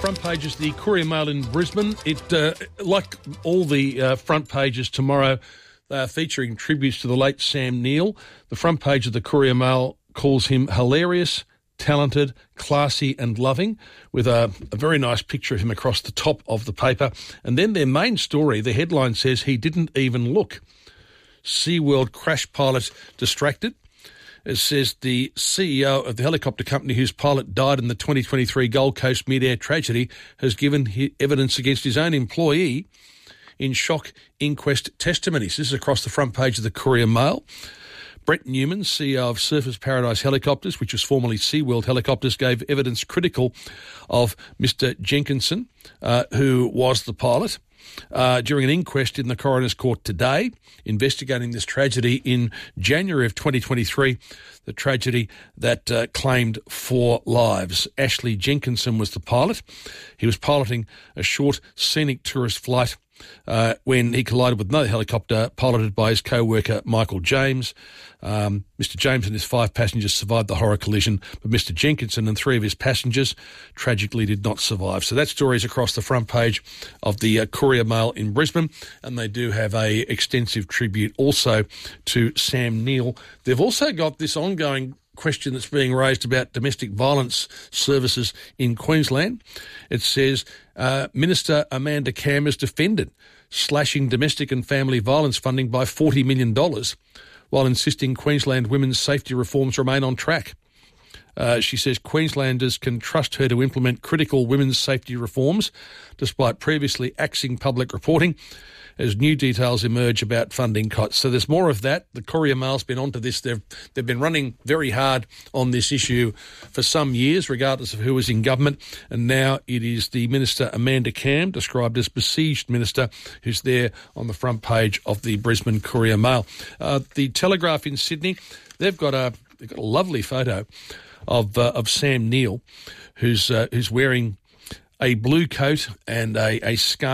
front pages of the Courier Mail in Brisbane. It, like all the front pages tomorrow, they are featuring tributes to the late Sam Neill. The front page of the Courier Mail calls him hilarious, talented, classy and loving, with a very nice picture of him across the top of the paper. And then their main story, the headline says, he didn't even look. SeaWorld crash pilot distracted. It says the CEO of the helicopter company whose pilot died in the 2023 Gold Coast mid-air tragedy has given evidence against his own employee in shock inquest testimonies. This is across the front page of the Courier Mail. Brett Newman, CEO of Surfers Paradise Helicopters, which was formerly SeaWorld Helicopters, gave evidence critical of Mr Jenkinson, who was the pilot, during an inquest in the Coroner's Court today, investigating this tragedy in January of 2023, the tragedy that claimed 4 lives. Ashley Jenkinson was the pilot. He was piloting a short scenic tourist flight when he collided with another helicopter piloted by his co-worker Michael James. Mr James and his 5 passengers survived the horror collision, but Mr Jenkinson and 3 of his passengers tragically did not survive. So that story is across the front page of the Courier Mail in Brisbane, and they do have a extensive tribute also to Sam Neill. They've also got this ongoing question that's being raised about domestic violence services in Queensland. It says Minister Amanda Cam has defended slashing domestic and family violence funding by $40 million while insisting Queensland women's safety reforms remain on track. She says Queenslanders can trust her to implement critical women's safety reforms despite previously axing public reporting as new details emerge about funding cuts. So there's more of that. The Courier Mail's been onto this. They've been running very hard on this issue for some years, regardless of who was in government. And now it is the Minister Amanda Cam, described as besieged minister, who's there on the front page of the Brisbane Courier Mail. The Telegraph in Sydney, they've got a lovely photo of Sam Neill, who's wearing a blue coat and a scarf